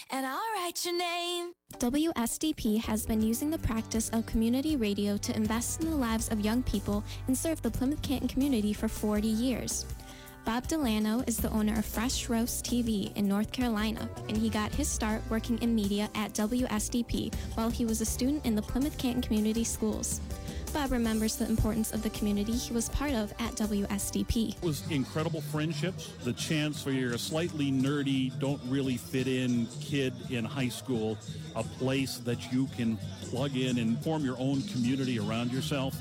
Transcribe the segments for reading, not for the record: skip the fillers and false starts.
and I'll write your name. WSDP has been using the practice of community radio to invest in the lives of young people and serve the Plymouth Canton community for 40 years. Bob Delano is the owner of Fresh Roast TV in North Carolina, and he got his start working in media at WSDP while he was a student in the Plymouth Canton Community Schools. Bob remembers the importance of the community he was part of at WSDP. It was incredible friendships, the chance for your slightly nerdy, don't really fit in kid in high school, a place that you can plug in and form your own community around yourself.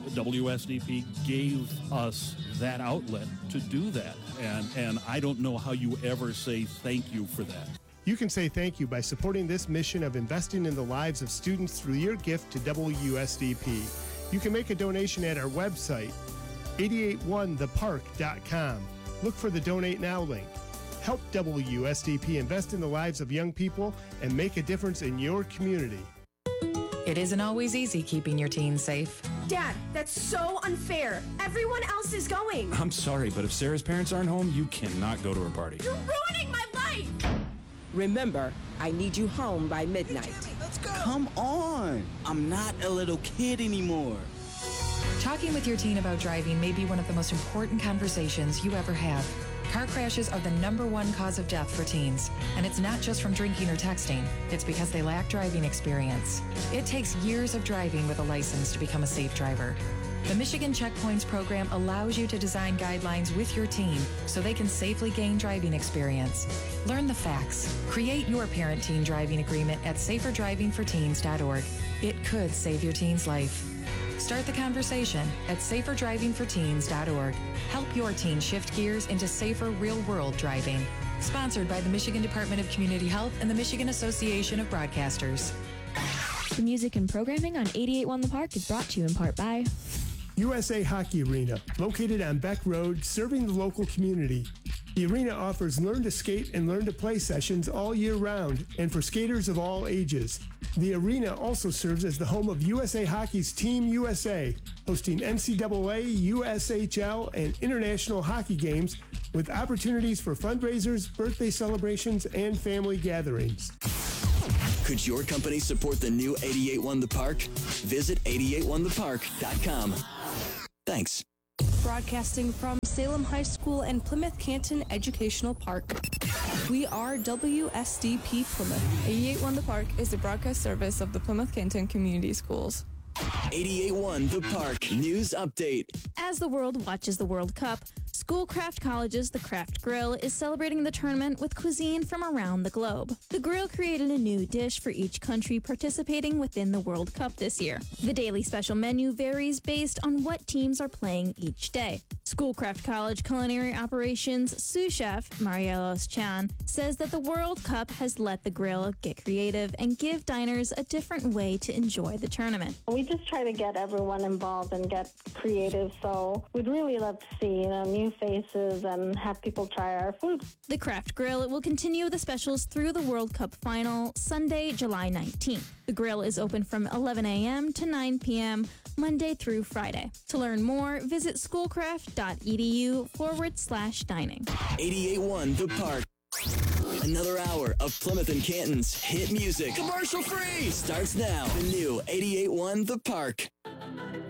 WSDP gave us that outlet to do that, and I don't know how you ever say thank you for that. You can say thank you by supporting this mission of investing in the lives of students through your gift to WSDP. You can make a donation at our website, 881thepark.com. Look for the Donate Now link. Help WSDP invest in the lives of young people and make a difference in your community. It isn't always easy keeping your teens safe. Dad, that's so unfair. Everyone else is going. I'm sorry, but if Sarah's parents aren't home, you cannot go to her party. You're ruining my life! Remember, I need you home by midnight. Let's go. Come on. I'm not a little kid anymore. Talking with your teen about driving may be one of the most important conversations you ever have. Car crashes are the #1 cause of death for teens. And it's not just from drinking or texting. It's because they lack driving experience. It takes years of driving with a license to become a safe driver. The Michigan Checkpoints program allows you to design guidelines with your teen so they can safely gain driving experience. Learn the facts. Create your parent-teen driving agreement at saferdrivingforteens.org. It could save your teen's life. Start the conversation at saferdrivingforteens.org. Help your teen shift gears into safer real-world driving. Sponsored by the Michigan Department of Community Health and the Michigan Association of Broadcasters. The music and programming on 88.1 The Park is brought to you in part by USA Hockey Arena, located on Beck Road, serving the local community. The arena offers learn to skate and learn to play sessions all year round and for skaters of all ages. The arena also serves as the home of USA Hockey's Team USA, hosting NCAA, USHL, and international hockey games with opportunities for fundraisers, birthday celebrations, and family gatherings. Could your company support the new 88.1 The Park? Visit 881thepark.com. Thanks. Broadcasting from Salem High School and Plymouth Canton Educational Park. We are WSDP Plymouth. 88.1 The Park is the broadcast service of the Plymouth Canton Community Schools. 88.1 The Park News Update. As the world watches the World Cup, Schoolcraft College's The Craft Grill is celebrating the tournament with cuisine from around the globe. The grill created a new dish for each country participating within the World Cup this year. The daily special menu varies based on what teams are playing each day. Schoolcraft College Culinary Operations sous chef Marielos Chan says that the World Cup has let the grill get creative and give diners a different way to enjoy the tournament. We just try to get everyone involved and get creative, so we'd really love to see new faces and have people try our food. The Craft Grill will continue the specials through the World Cup final Sunday, July 19th. The grill is open from 11 a.m. to 9 p.m. Monday through Friday. To learn more, visit schoolcraft.edu/dining. 88.1 The Park. Another hour of Plymouth and Canton's hit music. Commercial free! Starts now. The new 88.1 The Park.